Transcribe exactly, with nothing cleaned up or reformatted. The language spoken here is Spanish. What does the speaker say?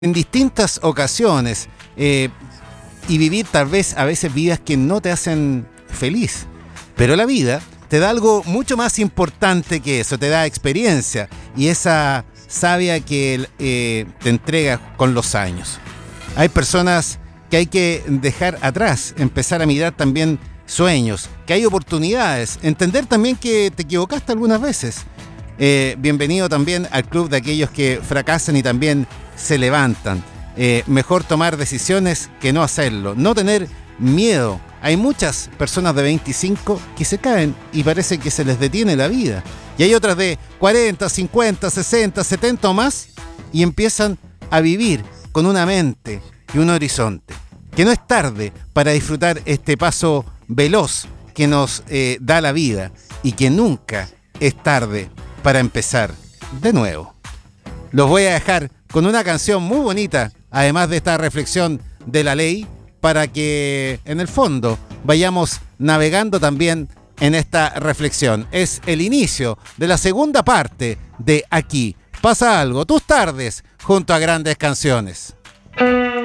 en distintas ocasiones eh, y vivir tal vez a veces vidas que no te hacen feliz. Pero la vida te da algo mucho más importante que eso, te da experiencia y esa savia que eh, te entrega con los años. Hay personas que hay que dejar atrás, empezar a mirar también sueños, que hay oportunidades, entender también que te equivocaste algunas veces. Eh, bienvenido también al club de aquellos que fracasan y también se levantan. Eh, mejor tomar decisiones que no hacerlo, no tener miedo. Hay muchas personas de veinticinco que se caen y parece que se les detiene la vida. Y hay otras de cuarenta, cincuenta, sesenta, setenta o más y empiezan a vivir con una mente y un horizonte. Que no es tarde para disfrutar este paso veloz que nos eh, da la vida y que nunca es tarde para empezar de nuevo. Los voy a dejar con una canción muy bonita, además de esta reflexión de la ley, para que en el fondo vayamos navegando también en esta reflexión. Es el inicio de la segunda parte de Aquí pasa algo, tus tardes junto a grandes canciones.